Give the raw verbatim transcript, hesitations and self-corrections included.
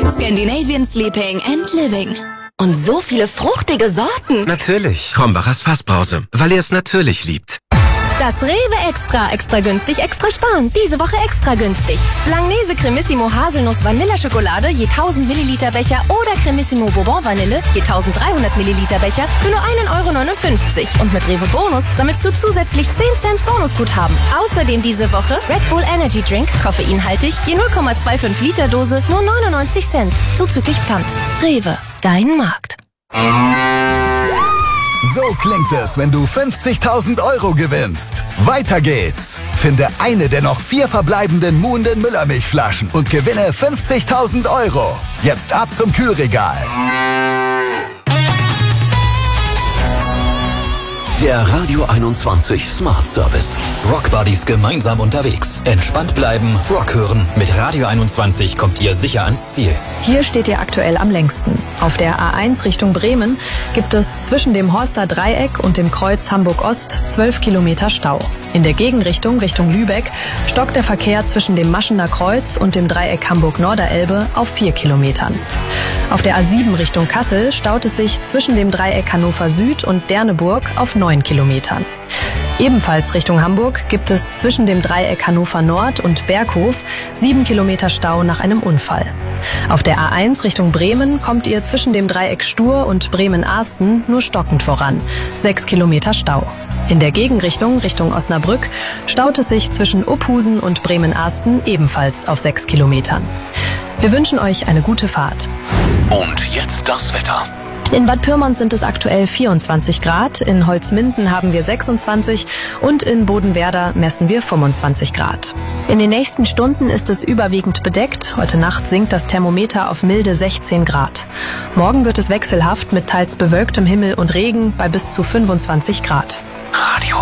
Scandinavian Sleeping and Living. Und so viele fruchtige Sorten. Natürlich. Krombacher Fassbrause, weil ihr es natürlich liebt. Das Rewe Extra. Extra günstig, extra sparen. Diese Woche extra günstig. Langnese Cremissimo Haselnuss Vanilleschokolade je tausend Milliliter Becher oder Cremissimo Bourbon Vanille je tausenddreihundert Milliliter Becher für nur ein Euro neunundfünfzig. Und mit Rewe Bonus sammelst du zusätzlich zehn Cent Bonusguthaben. Außerdem diese Woche Red Bull Energy Drink, koffeinhaltig, je null Komma fünfundzwanzig Liter Dose, nur neunundneunzig Cent. Zuzüglich Pfand. Rewe, dein Markt. So klingt es, wenn du fünfzigtausend Euro gewinnst. Weiter geht's. Finde eine der noch vier verbleibenden Muhnden Müllermilchflaschen und gewinne fünfzigtausend Euro. Jetzt ab zum Kühlregal. Der Radio einundzwanzig Smart Service. Rock Buddies gemeinsam unterwegs. Entspannt bleiben, Rock hören. Mit Radio einundzwanzig kommt ihr sicher ans Ziel. Hier steht ihr aktuell am längsten. Auf der A eins Richtung Bremen gibt es zwischen dem Horster Dreieck und dem Kreuz Hamburg-Ost zwölf Kilometer Stau. In der Gegenrichtung, Richtung Lübeck, stockt der Verkehr zwischen dem Maschener Kreuz und dem Dreieck Hamburg-Norderelbe auf vier Kilometern. Auf der A sieben Richtung Kassel staut es sich zwischen dem Dreieck Hannover Süd und Derneburg auf neun Kilometern. Ebenfalls Richtung Hamburg gibt es zwischen dem Dreieck Hannover Nord und Berghof sieben Kilometer Stau nach einem Unfall. Auf der A eins Richtung Bremen kommt ihr zwischen dem Dreieck Stur und Bremen-Arsten nur stockend voran. sechs Kilometer Stau. In der Gegenrichtung, Richtung Osnabrück, staut es sich zwischen Uphusen und Bremen-Arsten ebenfalls auf sechs Kilometern. Wir wünschen euch eine gute Fahrt. Und jetzt das Wetter. In Bad Pyrmont sind es aktuell vierundzwanzig Grad, in Holzminden haben wir sechsundzwanzig und in Bodenwerder messen wir fünfundzwanzig Grad. In den nächsten Stunden ist es überwiegend bedeckt. Heute Nacht sinkt das Thermometer auf milde sechzehn Grad. Morgen wird es wechselhaft mit teils bewölktem Himmel und Regen bei bis zu fünfundzwanzig Grad. Radio